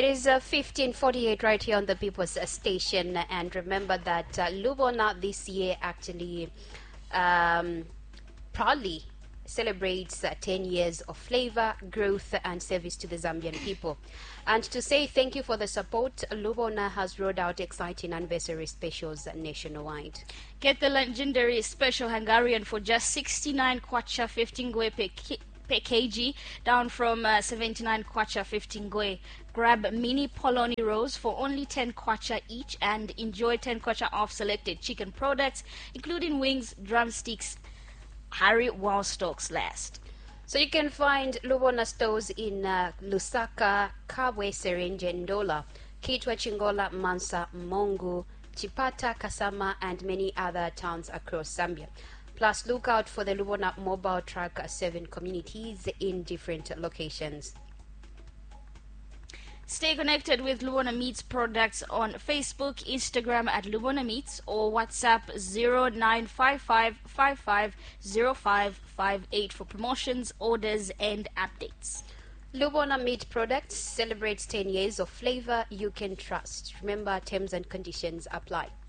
It is 15:48 right here on the People's Station, and remember that Lubona this year actually proudly celebrates 10 years of flavor, growth, and service to the Zambian people. And to say thank you for the support, Lubona has rolled out exciting anniversary specials nationwide. Get the legendary special Hungarian for just 69 kwacha 15 ngwe per kg, down from 79 kwacha 15 ngwe. Grab mini polony rolls for only 10 kwacha each and enjoy 10 kwacha off selected chicken products, including wings, drumsticks. Hurry while stocks last. So you can find Lubona stores in Lusaka, Kabwe, Serenje, Ndola, Kitwa, Chingola, Mansa, Mongu, Chipata, Kasama, and many other towns across Zambia. Plus, look out for the Lubona mobile truck serving communities in different locations. Stay connected with Lubona Meats products on Facebook, Instagram at Lubona Meats, or WhatsApp 0955550558 for promotions, orders, and updates. Lubona Meat Products celebrates 10 years of flavor you can trust. Remember, terms and conditions apply.